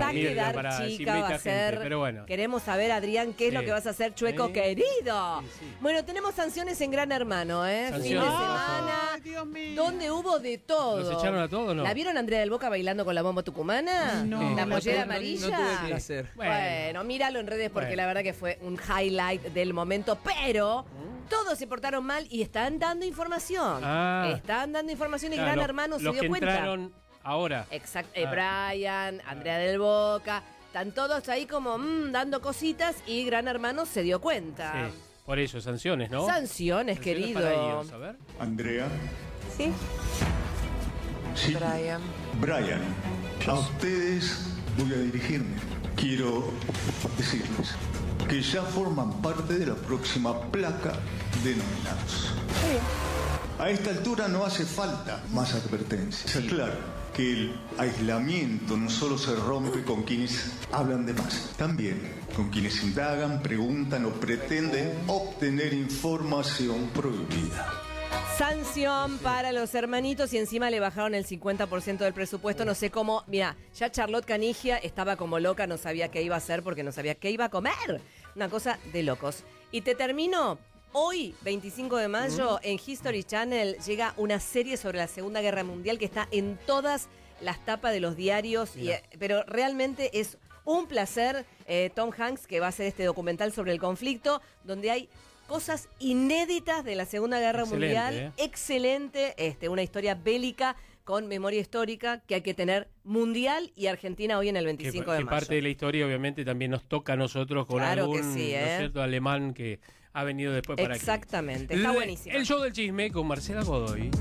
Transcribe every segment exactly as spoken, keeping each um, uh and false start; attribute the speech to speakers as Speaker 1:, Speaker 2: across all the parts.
Speaker 1: a quedar
Speaker 2: para
Speaker 1: chica, va a ser.
Speaker 2: Gente, pero bueno.
Speaker 1: Queremos saber, Adrián, qué es
Speaker 2: sí.
Speaker 1: lo que vas a hacer, Chueco
Speaker 2: sí.
Speaker 1: querido.
Speaker 2: Sí, sí.
Speaker 1: Bueno, tenemos sanciones en Gran Hermano, ¿eh?
Speaker 2: Sanciones.
Speaker 1: Fin de semana.
Speaker 3: Ay, Dios mío.
Speaker 1: Donde hubo de todo.
Speaker 2: ¿Los echaron a todos o no?
Speaker 1: ¿La vieron Andrea del Boca bailando con la bomba tucumana?
Speaker 3: No.
Speaker 1: La
Speaker 3: No,
Speaker 1: pollera
Speaker 3: no,
Speaker 1: amarilla.
Speaker 4: No tuve placer.
Speaker 1: Bueno, bueno, míralo en redes porque
Speaker 2: Bueno.
Speaker 1: la verdad que fue un highlight del momento, pero todos se portaron mal y están dando información.
Speaker 2: Ah.
Speaker 1: Están dando información y
Speaker 2: Claro,
Speaker 1: Gran
Speaker 2: los-
Speaker 1: Hermano se
Speaker 2: los
Speaker 1: dio
Speaker 2: que
Speaker 1: cuenta.
Speaker 2: entraron ahora.
Speaker 1: Exacto, eh,
Speaker 2: Ah.
Speaker 1: Brian, Andrea del Boca, están todos ahí como mm, dando cositas y Gran Hermano se dio cuenta.
Speaker 2: Sí. Por eso, sanciones, ¿no?
Speaker 1: Sanciones,
Speaker 2: Sanciones
Speaker 1: querido.
Speaker 2: para ellos, a ver.
Speaker 5: Andrea.
Speaker 1: Sí.
Speaker 5: Sí.
Speaker 4: Brian.
Speaker 5: Brian, a ustedes voy a dirigirme. Quiero decirles que ya forman parte de la próxima placa de nominados. A esta altura no hace falta más advertencias. Es claro que el aislamiento no solo se rompe con quienes hablan de más, también con quienes indagan, preguntan o pretenden obtener información prohibida.
Speaker 1: Sanción para los hermanitos y encima le bajaron el cincuenta por ciento del presupuesto. No sé cómo. Mira, ya Charlotte Canigia estaba como loca, no sabía qué iba a hacer porque no sabía qué iba a comer. Una cosa de locos. Y te termino. Hoy, veinticinco de mayo, en History Channel llega una serie sobre la Segunda Guerra Mundial que está en todas las tapas de los diarios. Y, eh, pero realmente es un placer. Eh, Tom Hanks, que va a hacer este documental sobre el conflicto, donde hay cosas inéditas de la Segunda Guerra
Speaker 2: Excelente,
Speaker 1: Mundial.
Speaker 2: eh.
Speaker 1: Excelente, este, una historia bélica con memoria histórica que hay que tener mundial y Argentina hoy en el
Speaker 2: Que,
Speaker 1: veinticinco de
Speaker 2: que
Speaker 1: mayo.
Speaker 2: parte de la historia obviamente también nos toca a nosotros con
Speaker 1: Claro
Speaker 2: algún
Speaker 1: que sí,
Speaker 2: ¿no es
Speaker 1: ¿eh?
Speaker 2: cierto? alemán que ha venido después para aquí.
Speaker 1: Exactamente, está
Speaker 2: El-
Speaker 1: buenísimo.
Speaker 2: El show del chisme con Marcela Godoy.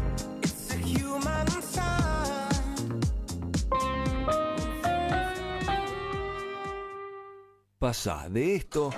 Speaker 6: Pasa de esto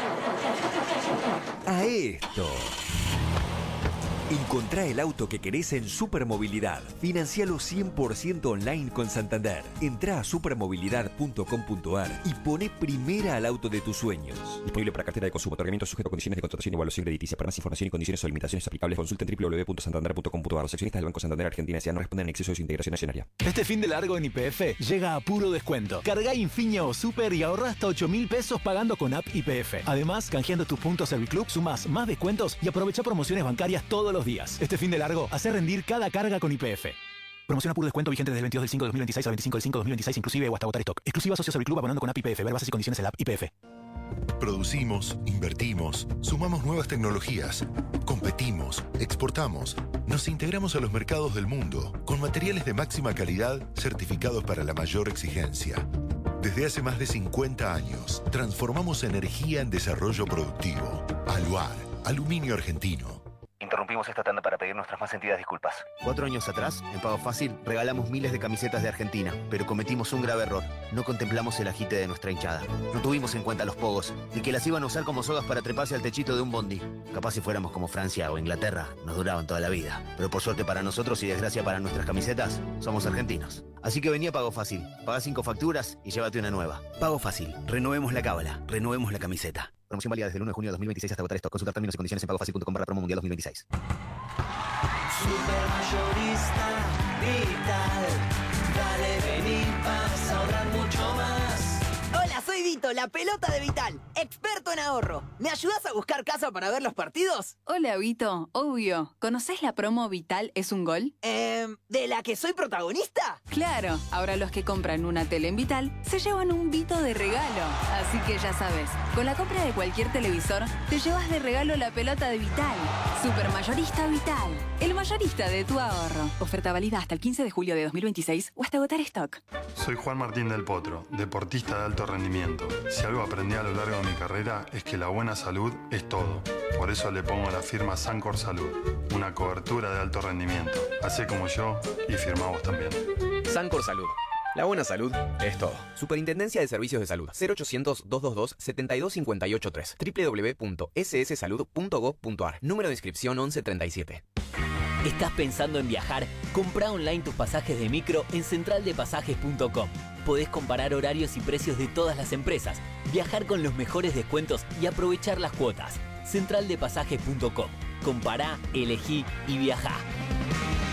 Speaker 6: a esto. Encontrá el auto que querés en Supermovilidad. Financialo cien por ciento online con Santander. Entrá a supermovilidad punto com punto ar y poné primera al auto de tus sueños. Disponible para cartera de consumo. Otorgamiento sujeto a condiciones de contratación y evaluación crediticia. Para más información y condiciones o limitaciones aplicables, consulta en doble u doble u doble u punto santander punto com punto ar. Los accionistas del Banco Santander Argentina S A no responden en exceso de su integración accionaria.
Speaker 7: Este fin de largo en Y P F llega a puro descuento. Carga Infinia o Super y ahorra hasta ocho mil pesos pagando con app Y P F. Además, canjeando tus puntos Serviclub, sumás más descuentos y aprovecha promociones bancarias todos los días. Este fin de largo, hace rendir cada carga con Y P F. Promoción a puro descuento vigente desde el veintidós del cinco de dos mil veintiséis al veinticinco del cinco de dos mil veintiséis inclusive o hasta agotar stock. Exclusiva socio Serviclub abonando con app Y P F. Ver bases y condiciones en la app Y P F.
Speaker 8: Producimos, invertimos, sumamos nuevas tecnologías, competimos, exportamos, nos integramos a los mercados del mundo con materiales de máxima calidad certificados para la mayor exigencia. Desde hace más de cincuenta años, transformamos energía en desarrollo productivo. Aluar, aluminio argentino.
Speaker 9: Interrumpimos esta tanda para pedir nuestras más sentidas disculpas. Cuatro años atrás, en Pago Fácil, regalamos miles de camisetas de Argentina, pero cometimos un grave error. No contemplamos el agite de nuestra hinchada. No tuvimos en cuenta los pogos, y que las iban a usar como sogas para treparse al techito de un bondi. Capaz si fuéramos como Francia o Inglaterra, nos duraban toda la vida. Pero por suerte para nosotros y desgracia para nuestras camisetas, somos argentinos. Así que venía Pago Fácil. Pagá cinco facturas y llévate una nueva. Pago Fácil. Renovemos la cábala. Renovemos la camiseta. Promoción válida desde el uno de junio de dos mil veintiséis hasta agotar esto. Consultar términos y condiciones en pagofacil punto com barra promo mundial dos mil veintiséis.
Speaker 10: Supermayorista Vital. Dale, vení, vas a ahorrar mucho más.
Speaker 11: Hola, soy Vito, la pelota de Vital, experto en ahorro. ¿Me ayudas a buscar casa para ver los partidos?
Speaker 12: Hola, Vito. Obvio. ¿Conocés la promo Vital es un gol?
Speaker 11: Eh, ¿de la que soy protagonista?
Speaker 12: Claro. Ahora los que compran una tele en Vital se llevan un Vito de regalo. Así que ya sabes, con la compra de cualquier televisor, te llevas de regalo la pelota de Vital. Supermayorista Vital. El mayorista de tu ahorro. Oferta válida hasta el quince de julio de dos mil veintiséis o hasta agotar stock.
Speaker 13: Soy Juan Martín del Potro, deportista de alto rendimiento. Si algo aprendí a lo largo de mi carrera es que la buena salud es todo. Por eso le pongo la firma Sancor Salud, una cobertura de alto rendimiento. Hacé como yo y firmá vos también.
Speaker 14: Sancor Salud. La buena salud es todo. Superintendencia de Servicios de Salud. cero ochocientos, doscientos veintidós, setenta y dos cincuenta y ocho tres. doble u doble u doble u punto ese ese salud punto gob punto ar. Número de inscripción once treinta y siete.
Speaker 15: ¿Estás pensando en viajar? Comprá online tus pasajes de micro en central de pasajes punto com. Podés comparar horarios y precios de todas las empresas, viajar con los mejores descuentos y aprovechar las cuotas. central de pasajes punto com. Compará, elegí y viajá.